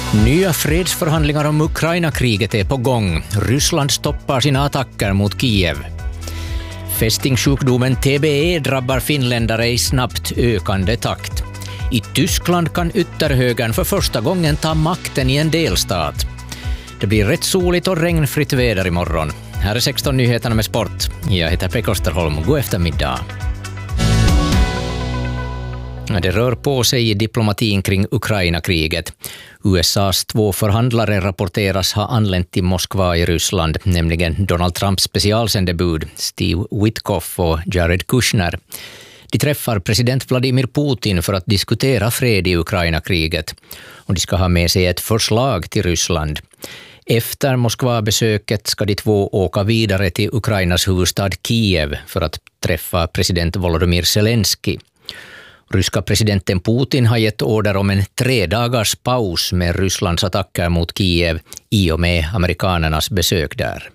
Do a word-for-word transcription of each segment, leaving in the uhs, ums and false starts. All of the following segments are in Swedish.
Nya fredsförhandlingar om Ukraina-kriget är på gång. Ryssland stoppar sina attacker mot Kiev. Fästingsjukdomen T B E drabbar finländare i snabbt ökande takt. I Tyskland kan ytterhögern för första gången ta makten i en delstat. Det blir rätt soligt och regnfritt väder imorgon. Här är sexton nyheterna med sport. Jag heter Pekka Österholm. God eftermiddag. Det rör på sig i diplomatin kring Ukraina-kriget. U S A:s två förhandlare rapporteras ha anlänt till Moskva i Ryssland, nämligen Donald Trumps specialsändebud Steve Witkoff och Jared Kushner. De träffar president Vladimir Putin för att diskutera fred i Ukraina-kriget, och de ska ha med sig ett förslag till Ryssland. Efter Moskva-besöket ska de två åka vidare till Ukrainas huvudstad Kiev för att träffa president Volodymyr Zelensky. Ryska presidenten Putin har gett order om en tre dagars paus med Rysslands attacker mot Kiev i och med amerikanernas besök där.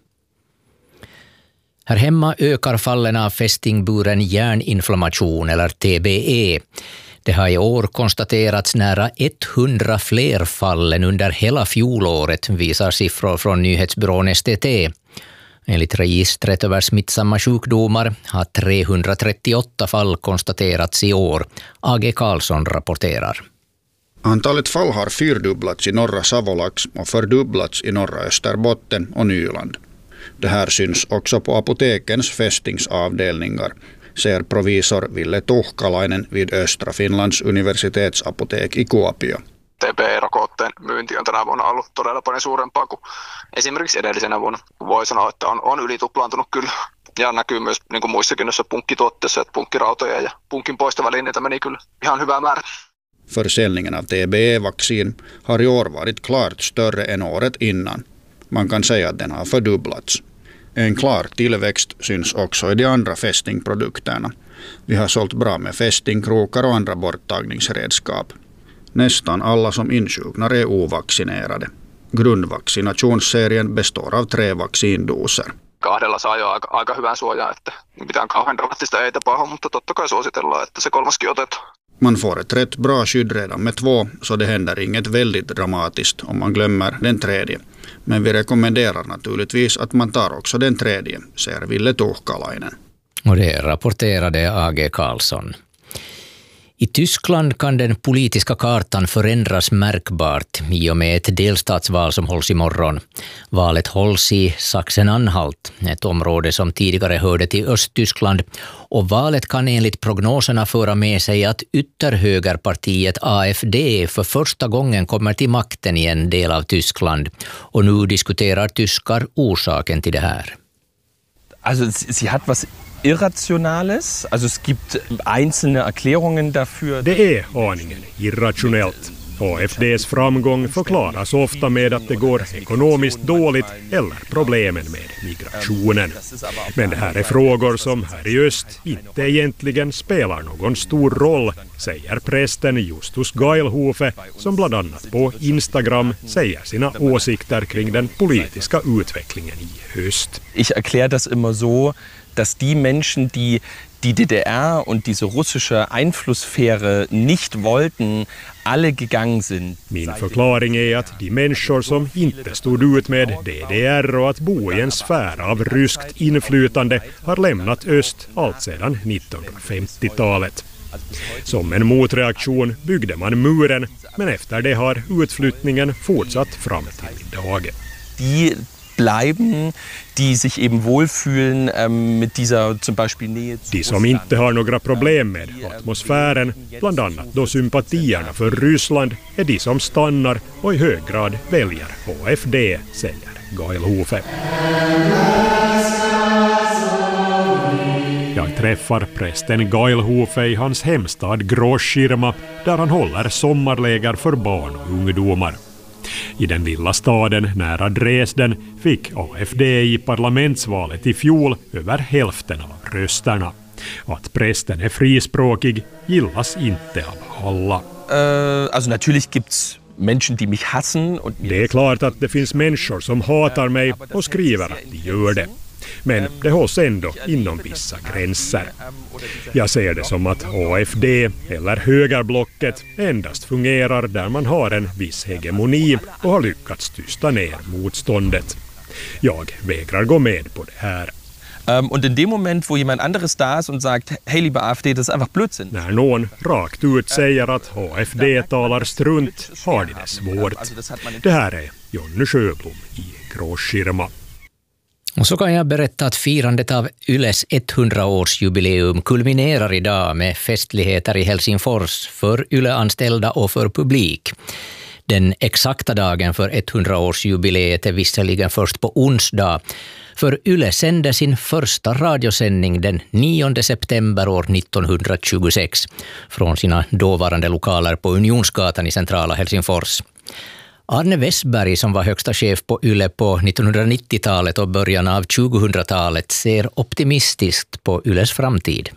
Här hemma ökar fallen av fästingburen hjärninflammation eller T B E. Det har i år konstaterats nära hundra fler fall än under hela fjolåret, visar siffror från nyhetsbyrån S T T. Enligt registret över smittsamma sjukdomar har trehundratrettioåtta fall konstaterats i år. A G Karlsson rapporterar. Antalet fall har fyrdubblats i norra Savolax och fördubblats i norra Österbotten och Nyland. Det här syns också på apotekens fästingsavdelningar, säger provisor Ville Tuhkalainen vid Östra Finlands universitetsapotek i Kuopio. T B E-rokotteen myynti on tänä vuonna ollut todella paljon suurempaa kuin esimerkiksi edellisenä vuonna. Voi sanoa, että on, on ylituplaantunut kyllä. Ja näkyy myös niin kuin muissakin noissa punkkituotteissa, että punkkirautoja ja punkin poistovälineitä meni kyllä ihan hyvää määrä. Försäljningen av T B E-vaccin har i år varit klart större än året innan. Man kan säga att den har fördubblats. En klar tillväxt syns också i de andra fästingprodukterna. Vi har sålt bra med fästingkrokar och andra borttagningsredskap. Nästan alla som insjuknar är ovaccinerade. Grundvaccinationsserien består av tre vaccindoser. Kahdella saa jo aika, aika hyvän suojaa, että mitään kauhean dramaattista ei tapahdu, mutta totta kai suositellaan, että se kolmaskin otetaan. Man får ett rätt bra skydd redan med två, så det händer inget väldigt dramatiskt om man glömmer den tredje. Men vi rekommenderar naturligtvis att man tar också den tredje, säger Ville Tuhkalainen. Och det rapporterade A G Karlsson. I Tyskland kan den politiska kartan förändras märkbart i och med ett delstatsval som hålls imorgon. Valet hålls i Sachsen-Anhalt, ett område som tidigare hörde till Östtyskland, och valet kan enligt prognoserna föra med sig att ytterhögerpartiet A F D för första gången kommer till makten i en del av Tyskland, och nu diskuterar tyskar orsaken till det här. Also sie hat was Irrationales, alltså es gibt einzelne Erklärungen dafür. Det är aningen irrationellt. A F D:s framgång förklaras ofta med att det går ekonomiskt dåligt eller problemen med migrationen. Men det här är frågor som här i öst inte egentligen spelar någon stor roll, säger prästen Justus Geilhofe, som bland annat på Instagram säger sina åsikter kring den politiska utvecklingen i höst. Ich erkläre das immer so, dass die Menschen, die die D D R und diese russische Einflusssphäre nicht wollten, alle gegangen sind. Min förklaring är att de människor som inte stod ut med D D R och att bo i en sfär av ryskt inflytande har lämnat öst allt sedan nittonhundrafemtiotalet. Som en motreaktion byggde man muren, men efter det har utflyttningen fortsatt fram till idag. Die bleiben, die sich eben wohlfühlen ähm, mit dieser zum Beispiel Nähe zu De som inte har några problem med atmosfären, bland annat då sympatierna för Ryssland, är de som stannar och i hög grad väljer A F D, säger Geilhofe. Jag träffar prästen Geilhofe i hans hemstad Großschirma, där han håller sommarläger för barn och ungdomar. I den lilla staden nära Dresden fick A F D i parlamentsvalet i fjol över hälften av rösterna. Att prästen är frispråkig gillas inte av alla. Uh, alltså naturligtvis gibt's Menschen, die mich hassen. Och det är klart att det finns människor som hatar mig och skriver att de gör det. Men det hålls ändå inom vissa gränser. Jag ser det som att A F D eller högerblocket endast fungerar där man har en viss hegemoni och har lyckats tysta ner motståndet. Jag vägrar gå med på det här. Um, und in dem Moment, wo jemand anderes da ist und sagt, hey, liebe A F D, das ist einfach Blödsinn. När någon rakt ut säger att A F D talar strunt har de det svårt. Det här är Jonny Sjöblom i Gråskirma. Och så kan jag berätta att firandet av Yles hundra-årsjubileum kulminerar idag med festligheter i Helsingfors för Yle-anställda och för publik. Den exakta dagen för hundra-årsjubileet är visserligen först på onsdag, för Yle sände sin första radiosändning den nionde september år nittonhundratjugosex från sina dåvarande lokaler på Unionsgatan i centrala Helsingfors. Arne Westberg, som var högsta chef på Yle på nittonhundranittiotalet och början av tjugohundratalet, ser optimistiskt på Yles framtid.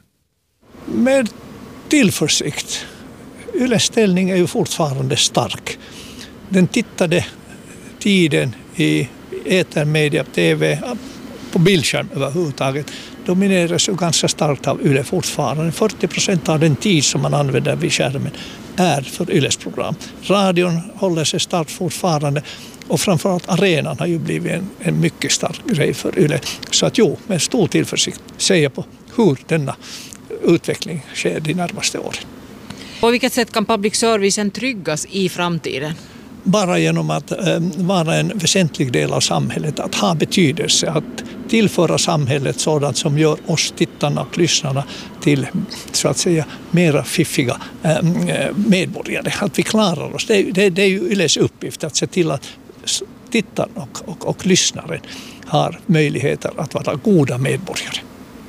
Med tillförsikt. Yles ställning är ju fortfarande stark. Den tittade tiden i etermedia, tv, på bildskärm överhuvudtaget domineras ju ganska starkt av Yle fortfarande. fyrtio procent av den tid som man använder vid skärmen är för Yles program. Radion håller sig starkt fortfarande och framförallt arenan har ju blivit en, en mycket stark grej för Yle. Så att jo, med stor tillförsikt säger på hur denna utveckling sker de närmaste åren. På vilket sätt kan public servicen tryggas i framtiden? Bara genom att äh, vara en väsentlig del av samhället, att ha betydelse, att tillföra samhället sådant som gör oss tittarna och lyssnarna till, så att säga, mera fiffiga äh, medborgare. Att vi klarar oss. Det, det, det är ju Yles uppgift att se till att tittaren och, och, och lyssnaren har möjligheter att vara goda medborgare.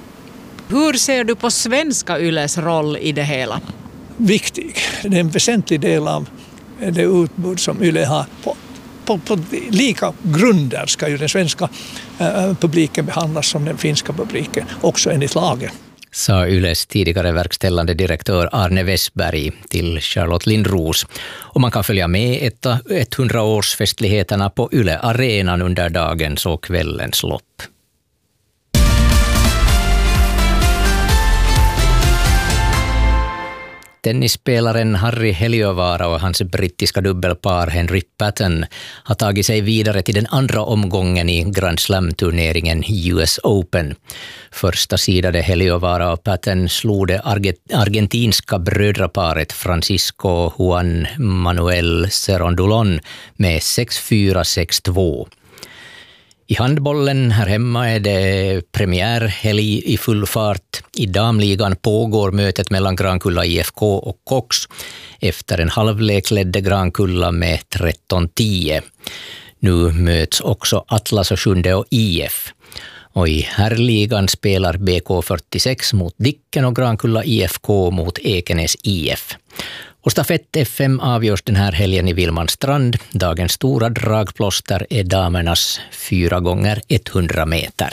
Hur ser du på svenska Yles roll i det hela? Viktig. Det är en väsentlig del av det utbud som Yle har. På, på, på lika grunder ska ju den svenska äh, publiken behandlas som den finska publiken, också enligt lagen. Sa Yles tidigare verkställande direktör Arne Westberg till Charlotte Lindros. Och man kan följa med hundra-årsfestligheterna på Yle Arenan under dagens och kvällens lopp. Tennisspelaren Harry Heliövaara och hans brittiska dubbelpar Henry Patton har tagit sig vidare till den andra omgången i Grand Slam-turneringen U S Open. Första sidade Heliövaara och Patton slog det argentinska brödraparet Francisco Juan Manuel Cerundolón med sex fyra sex två. I handbollen här hemma är det premiärhelg i full fart. I damligan pågår mötet mellan Grankulla I F K och Cox. Efter en halvlek ledde Grankulla med tretton tio. Nu möts också Atlas och Sjunde och I F. Och i herrligan spelar B K fyrtiosex mot Dicken och Grankulla I F K mot Ekenäs I F. Och stafett F M avgörs den här helgen i Vilmanstrand. Dagens stora dragplåster är damernas fyra gånger hundra meter.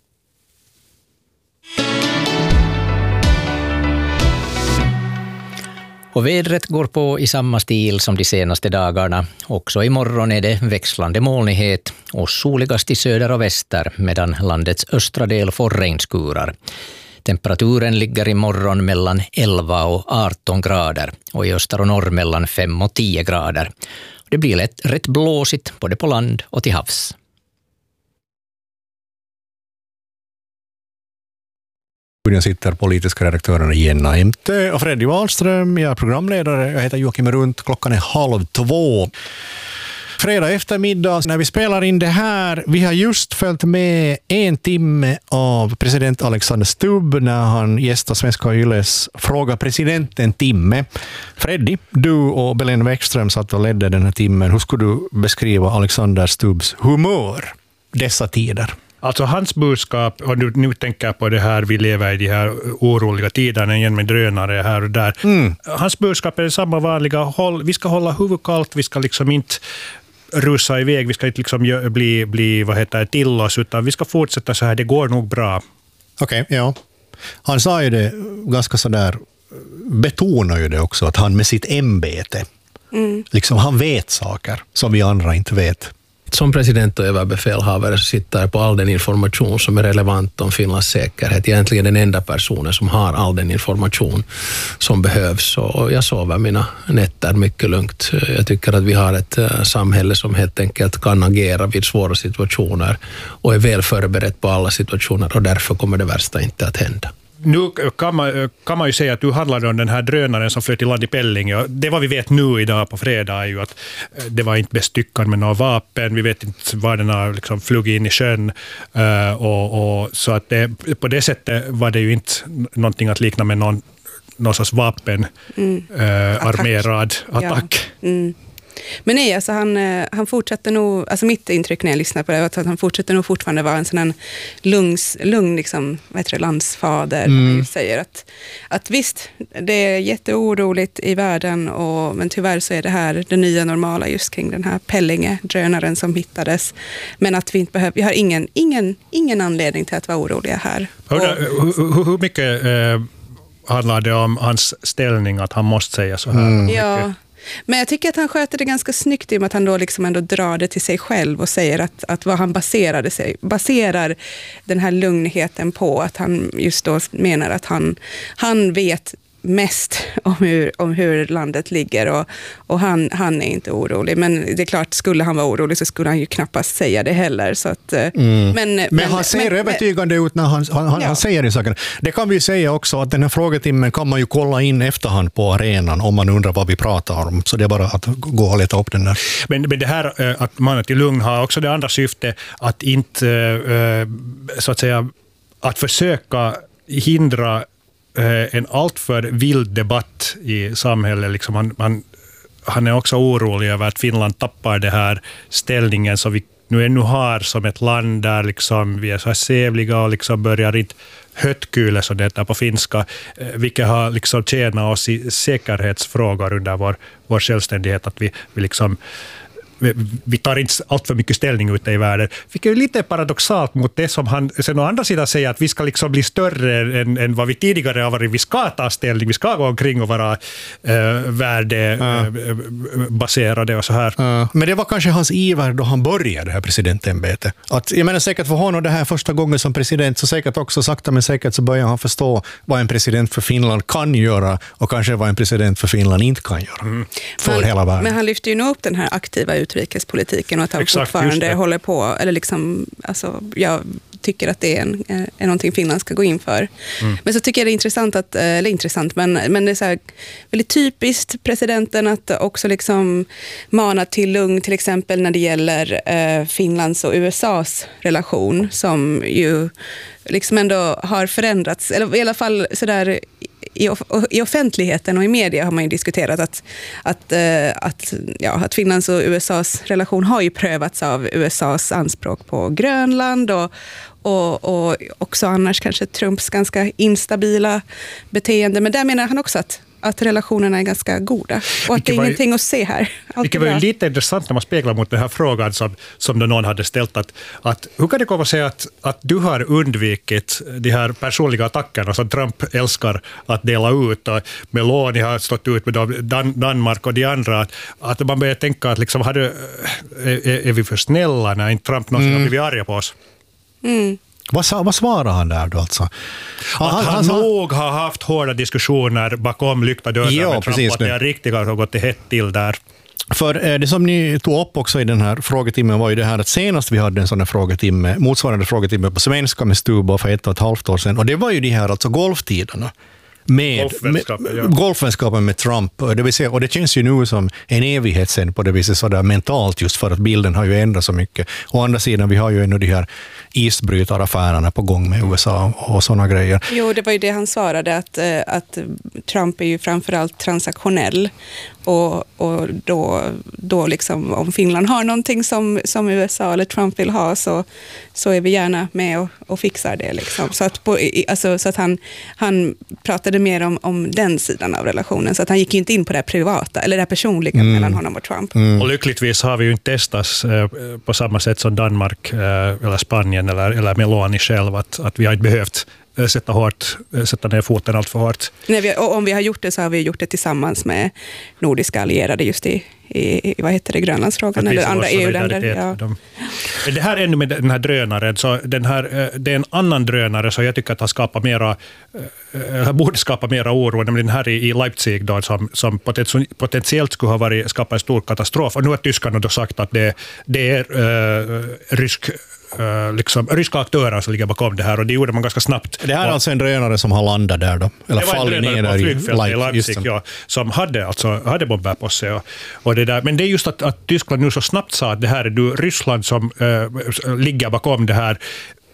Och vädret går på i samma stil som de senaste dagarna. Också imorgon är det växlande molnighet och soligast i söder och väster, medan landets östra del får regnskurar. Temperaturen ligger imorgon mellan elva och arton grader och i öster och norr mellan fem och tio grader. Det blir lätt, rätt blåsigt både på land och till havs. Jag sitter politiska redaktören Jenna Emte och Freddy Wahlström. Jag är programledare. Jag heter Joakim Runt. Klockan är halv två. Fredag eftermiddag när vi spelar in det här. Vi har just följt med en timme av president Alexander Stubb när han gästar Svenska Yles Fråga presidenten timme. Freddy, du och Belén Wäckström satt och ledde den här timmen. Hur skulle du beskriva Alexander Stubbs humör dessa tider? Alltså hans budskap, och du nu tänker på det här, vi lever i de här oroliga tiderna igen med drönare här och där. Mm. Hans budskap är samma vanliga, håll, vi ska hålla huvudet kallt, vi ska liksom inte rusa iväg, vi ska inte liksom bli, bli vad heter det, till oss, utan vi ska fortsätta så här, det går nog bra. Okej, okay, ja. Han sa ju det ganska sådär, betonar ju det också, att han med sitt ämbete, mm. liksom han vet saker som vi andra inte vet. som president och överbefälhavare så sitter på all den information som är relevant om Finlands säkerhet. Egentligen den enda personen som har all den information som behövs. Och jag sover mina nätter mycket lugnt. Jag tycker att vi har ett samhälle som helt enkelt kan agera vid svåra situationer och är väl förberett på alla situationer, och därför kommer det värsta inte att hända. Nu kan man, kan man ju säga att du handlade om den här drönaren som flöt i land i Pellinge. Det vad vi vet nu idag på fredag är ju att det var inte bestyckad med några vapen. Vi vet inte var den har liksom flugit in i sjön. Och, och, så att det, på det sättet var det ju inte någonting att likna med någon, någon sorts vapen, mm. äh, armerad attack. Ja. Mm. Men nej, alltså han, han fortsätter nog, alltså mitt intryck när jag lyssnar på det var att han fortsätter nog fortfarande vara en sån här lungs, lugn liksom, vad heter det, landsfader. Mm. Han säger att, att visst, det är jätteoroligt i världen, och, men tyvärr så är det här det nya normala just kring den här Pellinge-drönaren som hittades. Men att vi inte behöver, vi har ingen, ingen, ingen anledning till att vara oroliga här. Hur, hur, hur mycket eh, handlar det om hans ställning att han måste säga så här? Mm. Ja. Men jag tycker att han sköter det ganska snyggt i och med att han då liksom ändå drar det till sig själv och säger att, att vad han baserade sig, baserar den här lugnheten på, att han just då menar att han, han vet mest om hur, om hur landet ligger, och, och han, han är inte orolig. Men det är klart, skulle han vara orolig så skulle han ju knappast säga det heller. Så att, mm. men, men, men han ser men, övertygande ut när han, han, ja. han säger det saken. Det kan vi säga också, att den här frågetimmen kan man ju kolla in efterhand på arenan om man undrar vad vi pratar om. Så det är bara att gå och leta upp den där. Men, men det här att mannen till lugn har också det andra syftet, att inte så att säga att försöka hindra en alltför vild debatt i samhället. Liksom han, han, han är också orolig över att Finland tappar det här ställningen som vi nu ännu har som ett land där liksom vi är så här sävliga och liksom börjar inte höttkule, som det heter på finska, vilket har liksom tjänat oss i säkerhetsfrågor under vår, vår självständighet, att vi, vi liksom vi tar inte allt för mycket ställning ute i världen. Vilket är lite paradoxalt mot det som han sen å andra sidan säger, att vi ska liksom bli större än, än vad vi tidigare har varit. Vi ska ta ställning, vi ska gå omkring och vara äh, värdebaserade äh, och så här. Äh, men det var kanske hans iver då han började det här presidentämbetet. Att, jag menar säkert för honom det här första gången som president, så säkert också sakta men säkert så börjar han förstå vad en president för Finland kan göra och kanske vad en president för Finland inte kan göra. Mm. För men, hela världen. Men han lyfter ju nog upp den här aktiva utrikespolitiken och att han Exakt, fortfarande håller på, eller liksom, alltså, jag tycker att det är, en, är någonting Finland ska gå in för. Mm. Men så tycker jag det är intressant, att, eller intressant, men, men det är så här, väldigt typiskt presidenten att också liksom mana till lugn, till exempel när det gäller eh, Finlands och U S A:s relation, som ju liksom ändå har förändrats, eller i alla fall sådär i, i offentligheten och i media har man ju diskuterat att, att, att, ja, att Finlands och U S A:s relation har ju prövats av U S A:s anspråk på Grönland och, och, och också annars kanske Trumps ganska instabila beteende. Men där menar han också att att relationerna är ganska goda och att det är var, ingenting att se här. Det var ju lite intressant när man speglar mot den här frågan som, som någon hade ställt, att, att hur kan det komma sig att, att du har undvikit de här personliga attackerna som Trump älskar att dela ut, och Meloni har stått ut med Dan, Danmark och de andra, att, att man börjar tänka att liksom, har du, är, är vi för snälla när inte Trump någonsin mm. har blivit arga på oss? Mm. Vad, vad svarar han där då alltså? Att han, han, han nog har haft hårda diskussioner bakom lyckta dörrar ja, med Trump, precis, att det riktigt har gått hett till där. För det som ni tog upp också i den här frågetimmen var ju det här att senast vi hade en sån här frågetimme, motsvarande frågetimme på svenska med Stubo för ett och ett halvt år sedan, och det var ju de här alltså golftiderna. Med, golfvänskapen, med, ja. golfvänskapen med Trump, det vill säga, och det känns ju nu som en evighet sen på det viset sådär mentalt, just för att bilden har ju ändrat så mycket. Å andra sidan, vi har ju ännu de här isbrytaraffärerna på gång med U S A och sådana grejer. Jo, det var ju det han svarade, att, att Trump är ju framförallt transaktionell, och, och då, då liksom, om Finland har någonting som, som U S A eller Trump vill ha, så, så är vi gärna med och, och fixar det. Liksom. Så att, på, alltså, så att han, han pratade mer om, om den sidan av relationen, så att han gick inte in på det privata eller det personliga mm. mellan honom och Trump. Mm. Och lyckligtvis har vi ju inte testats eh, på samma sätt som Danmark eh, eller Spanien eller, eller Meloni själv, att, att vi har inte behövt sätta, hårt, sätta ner foten allt för hårt. Nej, vi, och om vi har gjort det så har vi gjort det tillsammans med nordiska allierade just i, i, i vad heter det, Grönlandsfrågan eller andra E U-länder. Ja. De, det här ännu med den här drönaren, så den här, det är en annan drönare så jag tycker att han skapar mera, äh, borde skapa mera oro, nämligen den här i, i Leipzig då, som, som potentiellt skulle ha varit, skapat en stor katastrof. Och nu har tyskarna då sagt att det, det är äh, rysk Uh, liksom, ryska aktörer som ligger bakom det här, och det gjorde man ganska snabbt. Det här är och, alltså en drönare som har landat där då? Eller fallit ner där i Leipzig, Leipzig ja, som hade, alltså, hade bomber på sig. Och, och det där. Men det är just att, att Tyskland nu så snabbt sa att det här är du, Ryssland som uh, ligger bakom det här,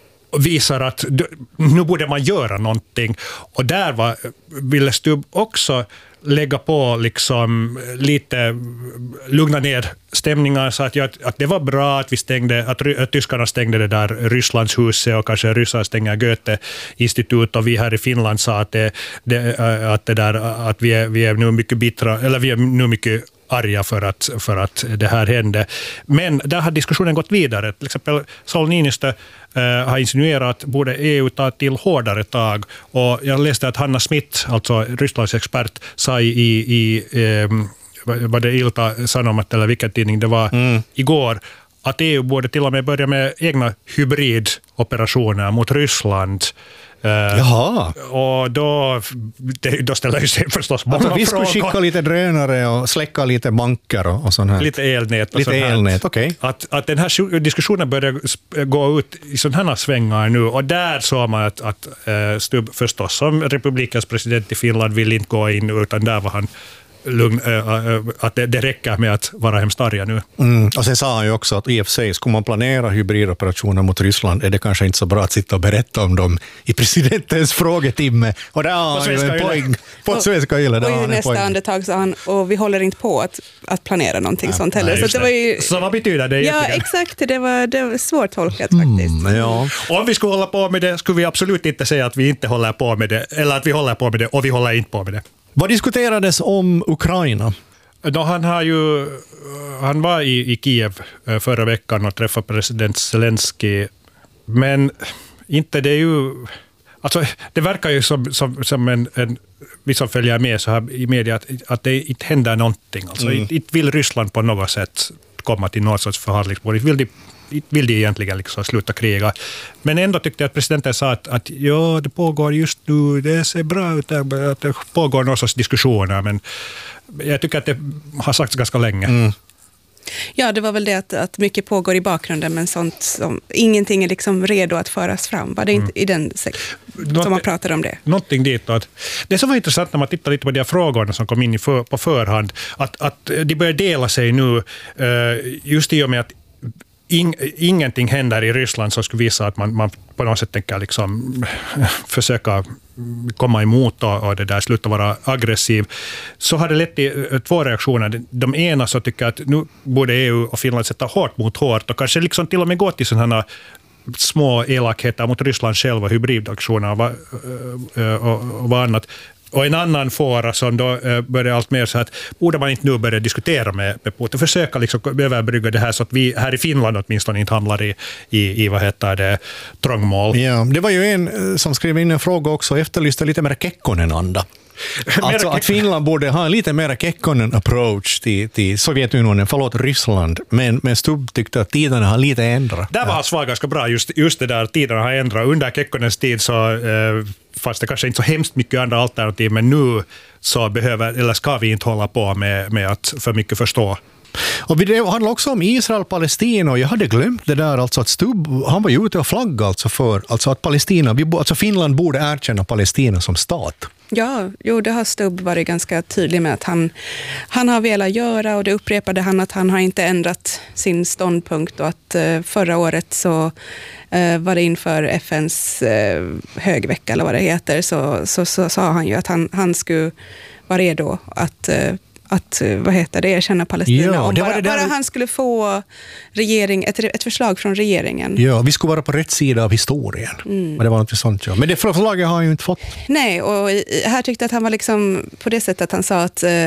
visar att nu borde man göra någonting. Och där var, ville Stubb också lägga på liksom lite, lugna ner stämningar så att, jag, att det var bra att vi stängde, att, att tyskarna stängde det där Rysslandshuset och kanske ryssar stänger Goethe-institut, och vi här i Finland sa att, det, det, att, det där, att vi, är, vi är nu mycket bittra, eller vi är nu mycket arga för att, för att det här hände. Men där har diskussionen gått vidare. Till exempel Saul Niinistö eh, har insinuerat att borde E U ta till hårdare tag. Och jag läste att Hanna Smith, alltså Rysslands expert, sa i, i eh, vad det Ilta Sanomat eller vilken tidning det var mm. igår, att E U borde till och med börja med egna hybridoperationer mot Ryssland. Uh, Jaha. Och då, det, då ställer ju sig förstås många alltså, vi skulle frågor. skicka lite drönare och släcka lite banker och, och sånt här. Lite elnät. Och lite elnät, okej. Okay. Att, att den här diskussionen börjar gå ut i sådana här svängar nu, och där såg man att, att uh, Stubb förstås som republikens president i Finland vill inte gå in, utan där var han lugn, äh, att det, det räcker med att vara hemskt arga nu. Mm. Och sen sa han ju också att i och för sig, skulle man planera hybridoperationer mot Ryssland är det kanske inte så bra att sitta och berätta om dem i presidentens frågetimme. Och där har han ju en poäng på svenska yle. Och i nästa andetag sa han, och vi håller inte på att, att planera någonting ja, sånt heller. Nej, så, det var ju, så vad betyder det egentligen? Ja, exakt. Det var, det var svårt tolkat faktiskt. Mm, ja. Om vi skulle hålla på med det skulle vi absolut inte säga att vi inte håller på med det, eller att vi håller på med det och vi håller inte på med det. Vad diskuterades om Ukraina? Då han, har ju, han var i, i Kiev förra veckan och träffade president Zelensky, men inte det är ju... Alltså, det verkar ju som, som, som en, en... Vi som följer med så här i media att, att det inte händer någonting. Alltså, mm. inte, inte vill Ryssland på något sätt komma till något sorts förhandlingsbord. Inte vill de, vill de egentligen liksom sluta kriga. Men ändå tyckte jag att presidenten sa att, att ja, det pågår just nu, det ser bra ut, att det pågår någon sorts diskussioner, men jag tycker att det har sagts ganska länge. Mm. Ja, det var väl det att, att mycket pågår i bakgrunden, men sånt som, ingenting är liksom redo att föras fram. Var det inte mm. i den sektorn som man pratade om det? Någonting ditåt. Det som var intressant när man tittar lite på de här frågorna som kom in i för, på förhand, att, att de börjar dela sig nu just i och med att In, ingenting händer i Ryssland som skulle visa att man, man på något sätt tänker liksom försöka komma emot och, och det där, sluta vara aggressiv, så har det lett till två reaktioner. De ena så tycker att nu borde E U och Finland sätta hårt mot hårt och kanske liksom till och med gå till sådana små elakheter mot Ryssland själva, hybridaktioner och, och, och vad annat. Och en annan fara som då eh, börjar allt mer så att borde man inte nu börja diskutera med, med Putin, försöka liksom överbrygga det här så att vi här i Finland åtminstone inte hamnar i, i, i vad heter det, trångmål. Ja, det var ju en som skrev in en fråga också och efterlyste lite mer Kekkonen-anda. Alltså att Finland borde ha en lite mer Kekkonen-approach till, till Sovjetunionen, förlåt Ryssland, men, men Stubb tyckte att tiderna har lite ändrat. Där var han svar ganska bra, just, just det där, tiderna har ändrat. Under Kekkonens tid så eh, fanns det kanske inte så hemskt mycket andra alternativ, men nu så behöver, eller ska vi inte hålla på med, med att för mycket förstå. Och det handlar också om Israel-Palestina, och jag hade glömt det där, alltså att Stubb, han var ju ute och flaggade alltså för alltså att Palestina, vi, alltså Finland borde erkänna Palestina som stat. Ja, jo, det har Stubb varit ganska tydlig med att han, han har velat göra, och det upprepade han att han har inte ändrat sin ståndpunkt, och att eh, förra året så eh, var det inför F N:s eh, högvecka eller vad det heter, så, så, så sa han ju att han, han skulle vara redo att eh, att, vad heter det, erkänna Palestina. Ja, det var bara, det bara han skulle få regering, ett, ett förslag från regeringen. Ja, vi skulle vara på rätt sida av historien. Mm. Men det var något sånt, ja. Men det förslaget har han ju inte fått. Nej, och här tyckte jag att han var liksom på det sättet att han sa att, att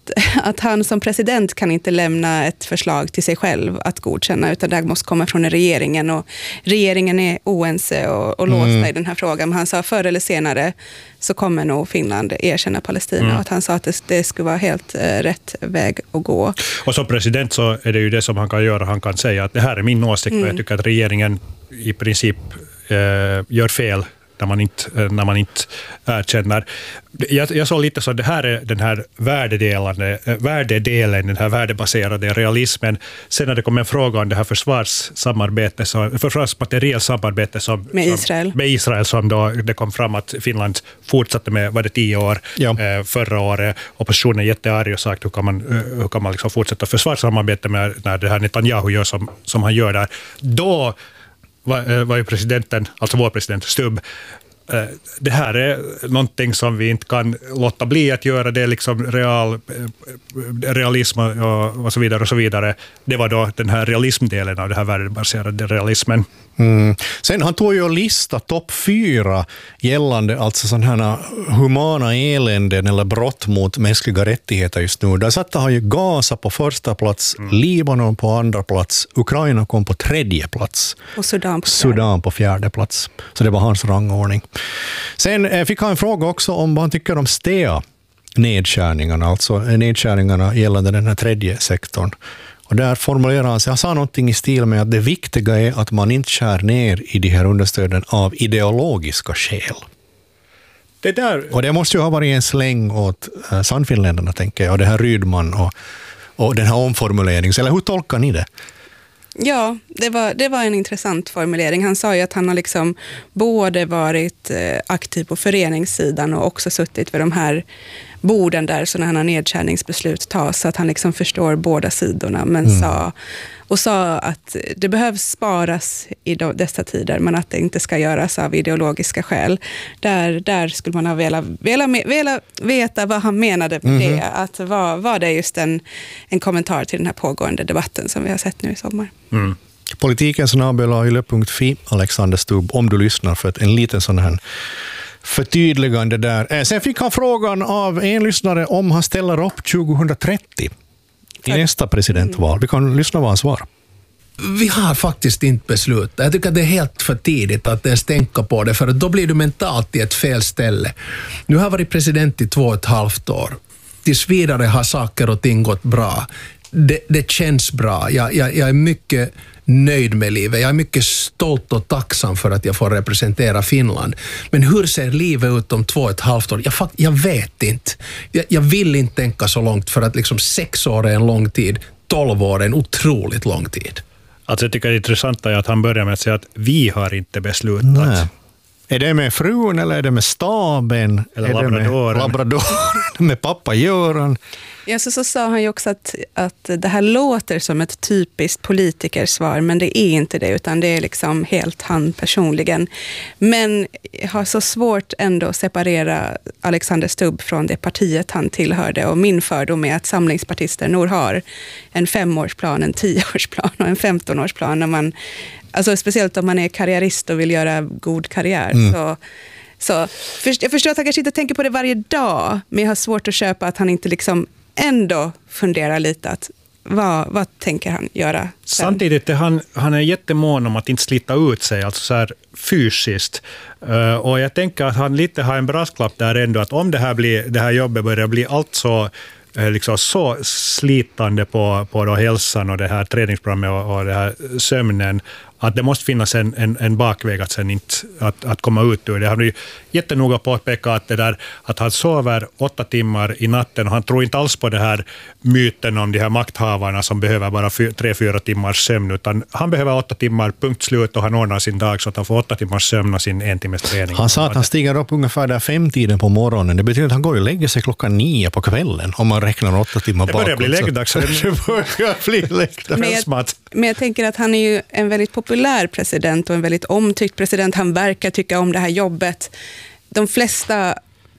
att, att han som president kan inte lämna ett förslag till sig själv att godkänna, utan det måste komma från regeringen, och regeringen är oense och, och låsta mm. i den här frågan. Men han sa förr eller senare så kommer nog Finland erkänna Palestina mm. och att han sa att det, det skulle vara helt eh, rätt väg att gå. Och som president så är det ju det som han kan göra. Han kan säga att det här är min åsikt mm. och jag tycker att regeringen i princip eh, gör fel när man inte, när man inte erkänner. Jag, jag såg lite så att det här är den här värdedelande, värdedelen, den här värdebaserade realismen. Sen när det kom en fråga om det här försvarssamarbete, så, försvarsmaterielsamarbete som, med Israel. Som, med Israel som då det kom fram att Finland fortsatte med, var det tio år ja. eh, förra året. Oppositionen är jättearg och sagt hur kan man, hur kan man liksom fortsätta försvarssamarbete med när det här Netanyahu gör som, som han gör där. Då var, var ju presidenten, alltså vår president Stubb, det här är någonting som vi inte kan låta bli att göra. Det är liksom real, realism och, och så vidare och så vidare. Det var då den här realismdelen av det här värdebaserade realismen. Mm. Sen han tog ju en lista topp fyra gällande alltså sådana här humana eländen eller brott mot mänskliga rättigheter just nu. Där satte han ju Gaza på första plats, mm. Libanon på andra plats, Ukraina kom på tredje plats och Sudan på, Sudan på fjärde plats. Så det var hans rangordning. Sen eh, fick han en fråga också om vad han tycker om S T E A-nedskärningarna, alltså nedskärningarna gällande den här tredje sektorn. Och där formulerar han sig, han sa någonting i stil med att det viktiga är att man inte skär ner i de här understöden av ideologiska skäl. Det där... Och det måste ju ha varit en släng åt uh, Sannfinländarna, tänker jag, och det här Rydman och, och den här omformuleringen. Eller hur tolkar ni det? Ja, det var, det var en intressant formulering. Han sa ju att han har liksom både varit eh, aktiv på föreningssidan och också suttit vid de här borden där sådana här nedskärningsbeslut tas, så att han liksom förstår båda sidorna, men mm. sa, och sa att det behövs sparas i dessa tider, men att det inte ska göras av ideologiska skäl. Där, där skulle man ha velat, velat, velat veta vad han menade med mm. det. Att var, var det just en, en kommentar till den här pågående debatten som vi har sett nu i sommar. Mm. Politikens snabel-a yle punkt fi, Alexander Stubb, om du lyssnar för ett, en liten sån här förtydligande där. Sen fick han frågan av en lyssnare om han ställer upp tjugohundratrettio i nästa presidentval. Vi kan lyssna vad han svarar. Vi har faktiskt inte beslutat. Jag tycker att det är helt för tidigt att ens tänka på det, för då blir du mentalt i ett fel ställe. Nu har jag varit president i två och ett halvt år. Tills vidare har saker och ting gått bra. Det, det känns bra. Jag, jag, jag är mycket nöjd med livet. Jag är mycket stolt och tacksam för att jag får representera Finland. Men hur ser livet ut om två och ett halvt år? Jag, jag vet inte. Jag, jag vill inte tänka så långt, för att liksom sex år är en lång tid. Tolv år är en otroligt lång tid. Alltså jag tycker det är intressant att han börjar med att säga att vi har inte beslutat. Nej. Är det med frun eller är det med staben? Eller är labradoren? Med, labradoren, med pappa Göran? Ja, så, så sa han ju också att, att det här låter som ett typiskt politikersvar, men det är inte det, utan det är liksom helt han personligen. Men jag har så svårt ändå att separera Alexander Stubb från det partiet han tillhörde, och min fördom är att samlingspartister nog har en femårsplan, en tioårsplan och en femtonårsplan. När man, alltså speciellt om man är karriärist och vill göra god karriär. Mm. Så, så för, jag förstår att han kanske inte tänker på det varje dag, men jag har svårt att köpa att han inte liksom ändå funderar lite att vad, vad tänker han göra sen? Samtidigt är han, han är jättemån om att inte slita ut sig, alltså så här fysiskt. Uh, och jag tänker att han lite har en brasklapp där ändå, att om det här, blir, det här jobbet börjar bli allt så, uh, liksom så slitande på, på då hälsan och det här träningsprogrammet och, och det här sömnen, att det måste finnas en, en, en bakväg att, sen inte, att, att komma ut ur det. Han är ju jättenoga på att peka att, det där, att han sover åtta timmar i natten, och han tror inte alls på det här myten om de här makthavarna som behöver bara fyr, tre, fyra timmars sömn, utan han behöver åtta timmar, punkt slut, och han ordnar sin dag så att han får åtta timmars sömn och sin en timmes träning. Han sa att han stiger upp ungefär där fem tiden på morgonen. Det betyder att han går och lägger sig klockan nio på kvällen, om man räknar åtta timmar bakåt. Det börjar bli läggdags. Det börjar bli läggdags. Men jag, men jag tänker att han är ju en väldigt populär president och en väldigt omtyckt president. Han verkar tycka om det här jobbet. De flesta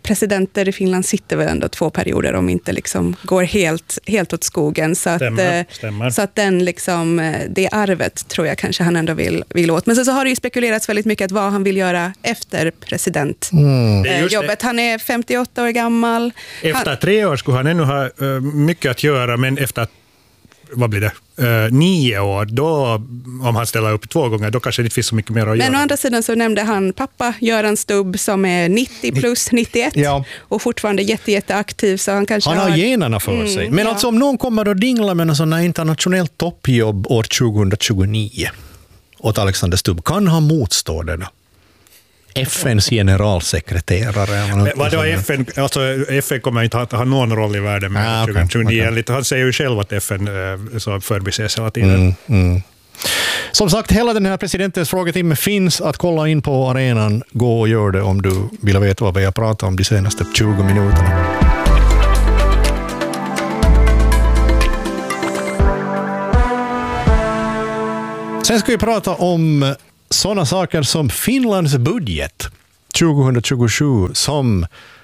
presidenter i Finland sitter väl ändå två perioder om inte liksom går helt, helt åt skogen. Så att, stämmer, stämmer. Så att den liksom, det arvet tror jag kanske han ändå vill, vill åt. Men så, så har det ju spekulerats väldigt mycket att vad han vill göra efter presidentjobbet. Mm. Han är femtioåtta år gammal. Efter han, tre år skulle han ännu ha uh, mycket att göra, men efter vad blir det? Uh, nio år, då om han ställer upp två gånger, då kanske det inte finns så mycket mer att men göra. Men å andra sidan så nämnde han pappa Göran Stubb som är nittio plus nittioett ja. Och fortfarande jätte, jätteaktiv. Så han kanske han har, har generna för mm, sig. Men ja. Alltså om någon kommer att dingla med någon sån här internationellt toppjobb år tjugohundratjugonio åt Alexander Stubb, kan han motstå det då? F N:s generalsekreterare. Vad då F N, alltså F N kommer inte att ha någon roll i världen med ah, tjugohundratjugonio. Okay, okay. Han säger ju själv att F N så förbises hela tiden. Mm, mm. Som sagt, hela den här presidentens frågetimme finns att kolla in på arenan. Gå och gör det om du vill veta vad vi har pratat om de senaste tjugo minuterna. Sen ska vi prata om sådana saker som Finlands budget tjugohundratjugosju som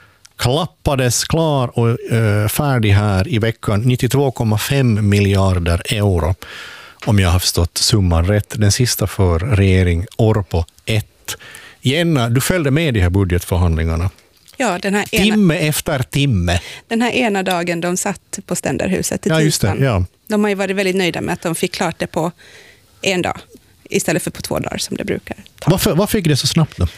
klappades klar och äh, färdig här i veckan. nittiotvå komma fem miljarder euro, om jag har förstått summan rätt. Den sista för regering Orpo ett. Jenna, du följde med de här budgetförhandlingarna. Ja, den här ena, timme efter timme. Den här ena dagen de satt på Ständerhuset i ja, just det, ja. De har ju varit väldigt nöjda med att de fick klart det på en dag istället för på två dagar som det brukar ta. Varför, vad fick det så snabbt då?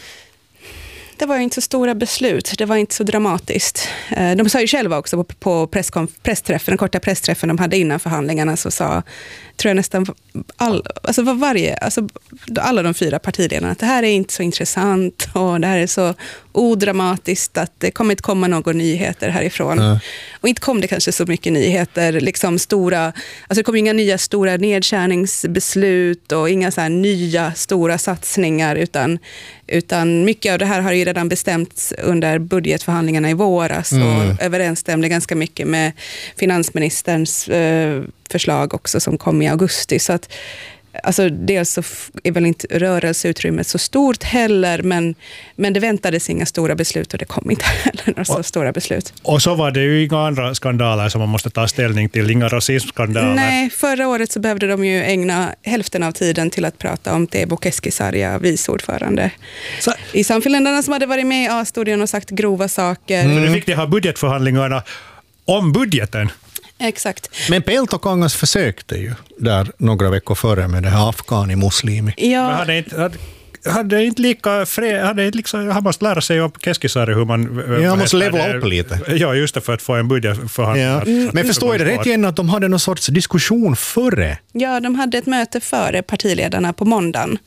Det var ju inte så stora beslut, det var inte så dramatiskt. De sa ju själva också på, på presskonf- pressträffen, den korta pressträffen de hade innan förhandlingarna, så sa, tror jag nästan all, alltså var varje, alltså alla de fyra partiledarna att det här är inte så intressant och det här är så odramatiskt att det kommer inte komma några nyheter härifrån. Mm. Och inte kom det kanske så mycket nyheter, liksom stora, alltså det kom inga nya stora nedskärningsbeslut och inga så här nya stora satsningar, utan, utan mycket av det här har ju redan bestämts under budgetförhandlingarna i våras mm. och överensstämde ganska mycket med finansministerns eh, förslag också som kom i augusti. Så att alltså dels så är väl inte rörelseutrymmet så stort heller, men, men det väntades inga stora beslut och det kom inte heller några så stora beslut. Och så var det ju inga andra skandaler som man måste ta ställning till, inga rasismskandaler. Nej, förra året så behövde de ju ägna hälften av tiden till att prata om Tebo Keskisarja, vice ordförande så i Samfinländarna som hade varit med i A-studien och sagt grova saker. Mm. Så det fick de ha budgetförhandlingarna om budgeten. Exakt. Men Peltokangas försökte ju där några veckor före med det här afghani-muslimi. Ja. Men hade inte, hade, hade inte lika fred, hade inte liksom, han måste lära sig om Keskisarja hur man... Ja, han måste levla upp lite. Ja, just det, för att få en budget för han. Ja. Mm. Men förstår jag det rätt igen att de hade någon sorts diskussion före? Ja, de hade ett möte före partiledarna på måndagen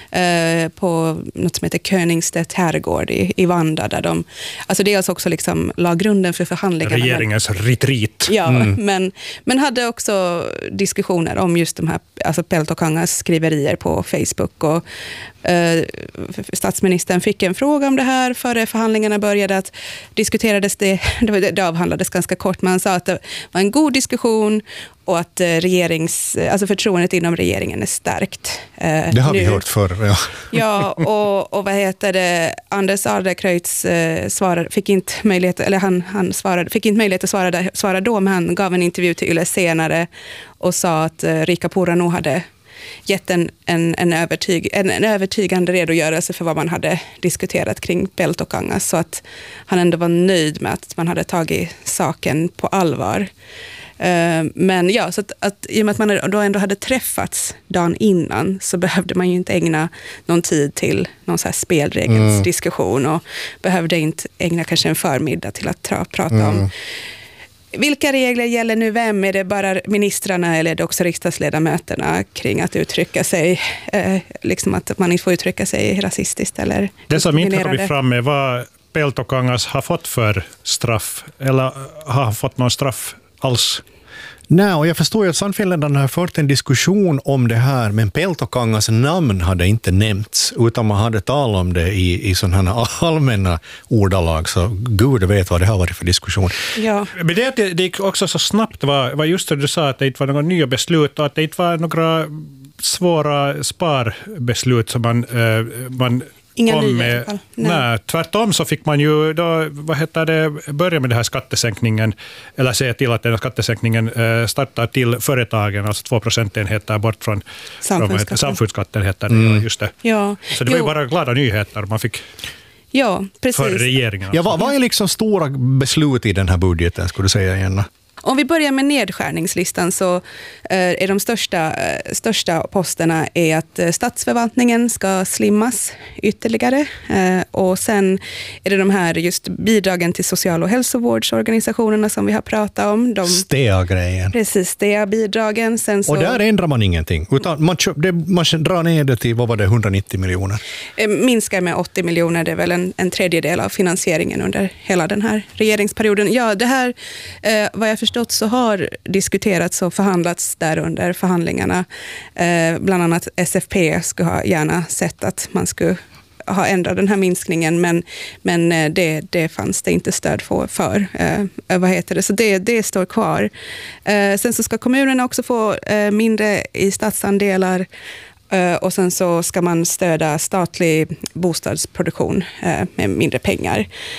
eh, på något som heter Königstedt herrgård i, i Vanda, där de, alltså dels också liksom la grunden för förhandlingarna. Regeringens men, retreat. Ja, mm. men, men hade också diskussioner om just de här, alltså Peltokangas skriverier på Facebook, och eh, statsministern fick en fråga om det här före förhandlingarna började, att diskuterades det, det, det avhandlades ganska kort, men han sa att det var en god diskussion och att regerings, alltså förtroendet inom regeringen är starkt. Det har nu. vi hört förr. Ja, ja och, och vad heter det, Anders Adlercreutz eh, svarade, fick inte möjlighet, eller han, han svarade, fick inte möjlighet att svara, svara då, men han gav en intervju till Yle senare och sa att eh, Riikka Purra nog hade gett en, en, en, övertyg, en, en övertygande redogörelse för vad man hade diskuterat kring Peltokangas, så att han ändå var nöjd med att man hade tagit saken på allvar. Men ja, så att, att i och med att man då ändå hade träffats dagen innan, så behövde man ju inte ägna någon tid till någon så här spelregelsdiskussion och behövde inte ägna kanske en förmiddag till att tra, prata mm. om vilka regler gäller nu vem? Är det bara ministrarna eller är det också riksdagsledamöterna kring att uttrycka sig, eh, liksom att man inte får uttrycka sig rasistiskt eller det som inte har kommit fram är vad Peltokangas har fått för straff, eller har fått någon straff alls? Nej, och jag förstår ju att Sannfinländarna har fört en diskussion om det här, men Peltokangas namn hade inte nämnts, utan man hade talat om det i, i sådana allmänna ordalag, så Gud vet vad det har varit för diskussion. Ja. Men det, det gick också så snabbt, var, var just det du sa, att det inte var några nya beslut och att det inte var några svåra sparbeslut som man, eh, man Inga kom nya med, i alla fall. Nej. nej, tvärtom så fick man ju då, vad heter det, börja med den här skattesänkningen, eller säga till att den här skattesänkningen eh, startar till företagen, alltså två procentenheter bort från samfundsskatten. Samfundsskatten heter det, Mm. just det. Ja. Så det var ju bara glada nyheter man fick Ja, precis. för regeringen. Ja, vad, vad är liksom stora beslut i den här budgeten, skulle du säga, Jenna? Om vi börjar med nedskärningslistan så är de största, största posterna är att statsförvaltningen ska slimmas ytterligare. Och sen är det de här just bidragen till social- och hälsovårdsorganisationerna som vi har pratat om. De, S T A-grejen. Precis, S T A-bidragen. Sen så, och där ändrar man ingenting, utan man, köp, det, man drar ner det till, vad var det, hundranittio miljoner? Minskar med åttio miljoner, det är väl en, en tredjedel av finansieringen under hela den här regeringsperioden. Ja, det här, eh, vad jag förstått så har diskuterats och förhandlats där under förhandlingarna. Eh, bland annat S F P skulle ha gärna sett att man skulle ha ändrat den här minskningen, men, men det, det fanns det inte stöd för. för. Eh, vad heter det? Så det, det står kvar. Eh, sen så ska kommunerna också få eh, mindre i statsandelar. Och sen så ska man stödja statlig bostadsproduktion med mindre pengar.